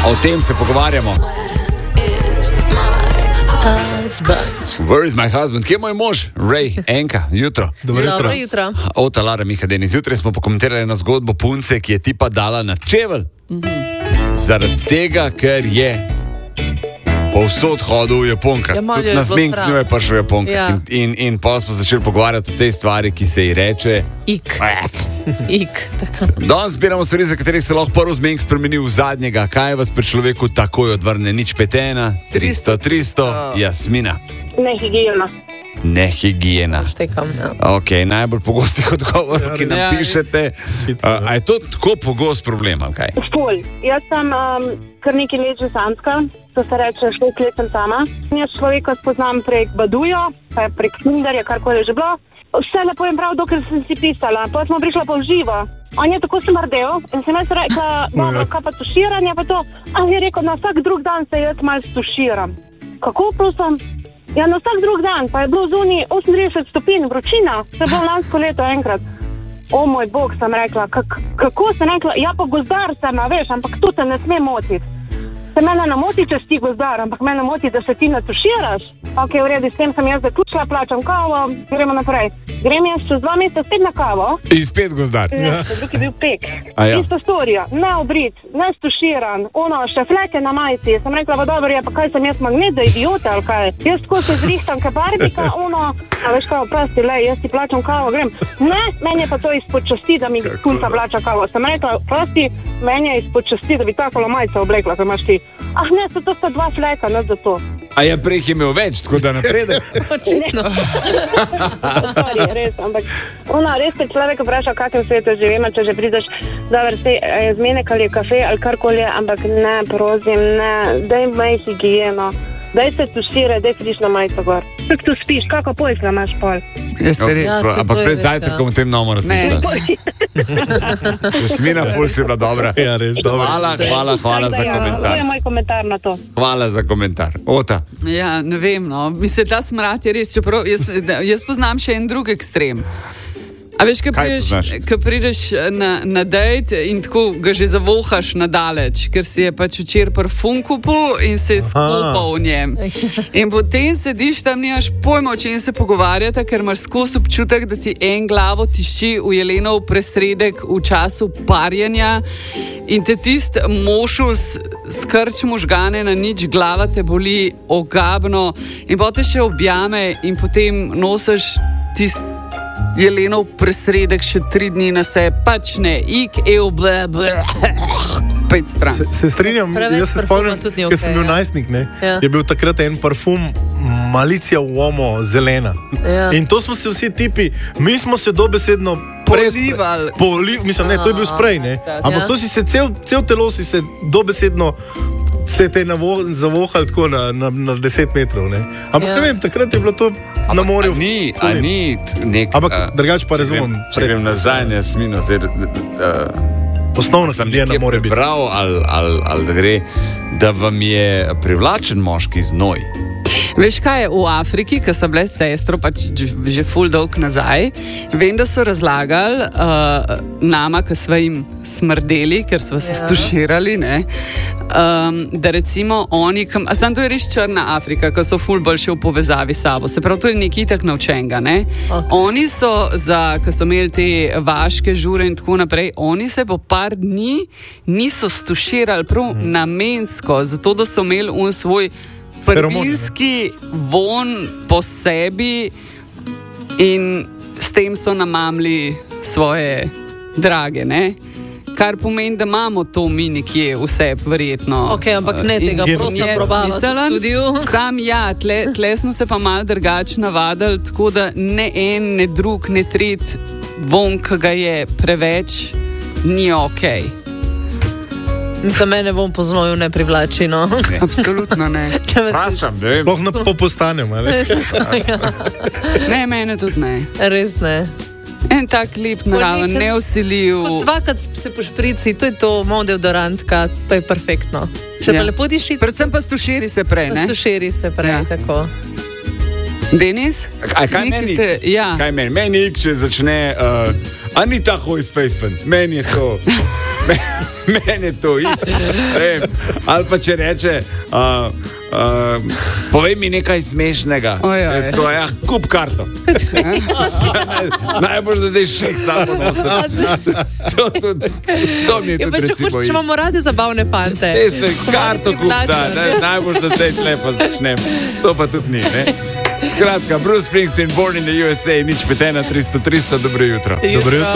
O tem se pogovarjamo. Where is my husband? Kje je moj mož? Ray, Enka, jutro. Dobro jutro. Ota Lara Mihadeni. Zjutraj smo pokomentirali eno zgodbo punce, ki je tipa dala na čevelj. Zaradi tega, ker je povsod hodil v Japonka. Ja, tudi na smink z njo je prišel v Japonka. Ja. In pol smo začeli pogovarjati o tej stvari, ki se ji reče Ik. Tako. Danes zbiramo stvari, za katerih se lahko prvi zmenek spremeni v zadnjega. Kaj vas pri človeku takoj odvrne? Nič 5-1, 300, Jasmina. Nehigiena. Štekam, ja. Ok, najbolj pogostih odgovorov, ki nam pišete. A je to tako pogost problem, ali kaj? Ful. Jaz sem kar nekaj let že samska, to se reče 6 let sem sama. Jaz človeka spoznam prek Baduja, prek Tinderja, karkoli je že bilo. Vse lepo in prav, dokler sem si pisala. Pa smo prišla pa v živo. On je tako smrdel in sem jaz rekla, dobro, kaj pa tuširanje pa to. A je rekel, na vsak drug dan se jaz malo stuširam. Kako prosim? Ja, na vsak drug dan, pa je bilo zunaj 38 stopinj vročina, se je bilo lansko leto enkrat. O moj bog, sem rekla, kako sem rekla, ja pa gozdar sem, veš, ampak tu te ne sme motiti. Se mene ne moti, če si gozdar, ampak mene moti, da se ti natuširaš. Ok, v redu, s tem sem jaz zaključila, plačam kavo, gremo naprej. Grem jaz čez 2 meseca spet na kavo. In spet gozdar. Ne, drug je bil pek. Ja. Ista storija, ne obrit, ne stuširan, še fleke na majici. Sem rekla, pa dobro je, pa kaj sem jaz magnet, da idiota ali kaj. Jaz tako se zrihtam ka barbika, a veš kao, prosti, jaz ti plačam kavo, grem. Ne, meni je pa to izpod časti, da mi punca plača kavo. Sem rekla, prosti, meni je izpod časti, da bi takolo majico oblekla, ko imaš ti. Ah ne, to sta 2 fleka, ne za to. A je prej imel več, tako da napredek? Očitno. Sorry, res, ampak res te človek vpraša, v kakem svetu živimo, če že prideš, dobro, je zmenek ali je kafe ali karkoli, ampak ne, prosim, ne, daj maj higijeno, daj se tuširaj, daj friš na majico gor. Kako tu spiš, kako pojsla imaš pol? Ampak pred zajtrkom v tem nomo razmišljam. Jasmina, ful si bila dobra. Ja, res, dobra. Hvala za komentar. To je moj komentar na to. Hvala za komentar. Ota. Ja, ne vem, no. Mislim, ta smrad je res, čeprav jaz poznam še en drug ekstrem. A veš, ko prideš na dejt in tako ga že zavohaš nadaleč, ker si je pač včeraj parfum kupil in se je skupal v njem. In potem sediš tam, nimaš pojma, o čem se pogovarjata, ker imaš skozi občutek, da ti en glavo tiši v jelenov presredek v času parjenja in te tist mošus skrč možgane na nič, glava te boli ogabno in potem še objame in potem nosiš tist jelenov presredek še 3 dni na sebe, pač ne, pet stran. Se strinjam, jaz se spomnim, ker sem bil najstnik, je bil takrat en parfum Malicija Uomo zelena. Ja. In to smo se vsi tipi, mi smo se dobesedno pozivali. Mislim, ne, to je bil sprej, ne. Ampak to si se, cel telo si se dobesedno se te zavohal tako na 10 metrov, ne. Ampak ne vem, takrat je bilo to na morju. Ni nek... Ampak drugače pa razumem. Če grem nazaj, ne smino, osnovno sem nekje mora biti. Prav, ali da gre, da vam je privlačen moški znoj. Veš kaj je v Afriki, ko so bile sestro, pač že ful dolg nazaj, vem, da so razlagali nama, ko smo jim smrdeli, ker smo se stuširali, ne, da recimo oni, znam, to je res črna Afrika, ko so ful bolj še v povezavi s sabo, se pravi, to je nekaj tak naučenega, ne. Okay. Oni so, ko so imeli te vaške žure in tako naprej, oni se po par dni niso stuširali prav namensko, zato da so imeli svoj prvinski von po sebi in s tem so namamli svoje drage, ne? Kar pomeni, da imamo to mi nekje vse verjetno. Ok, ampak ne tega prosim probavati v studiu. Sam tle smo se pa malo drugače navadili, tako da ne en, ne drug, ne tret von, ki ga je preveč, ni okej. Za mene bom po znoju ne privlači, no. Absolutno ne. Prašam, ne vem. Lahko na popostanem, ali? Ne, mene tudi ne. Res ne. En tak lep naraven, neusiljiv. Kot 2-krat se pošprici, to je to, malo deodorantka, to je perfektno. Če pa lepo diši... Predvsem pa stuširi se prej, ne? Stuširi se prej, tako. Denis? Kaj meni? Kaj meni? Meni, če začne A ni tako iz Spaceman, meni je to. Meni je to. Ali pa če reče, povej mi nekaj smešnega. Tako, kup karto. Najbolj zdaj šik samo nositi. To mi je tudi recimo. Če imamo radi zabavne fante. Karto kup, najbolj da zdaj lepo začnem. To pa tudi ni, ne? Skratka, Bruce Springsteen, Born in the USA, nič 5 na 300, dobro jutro. Dobro jutro.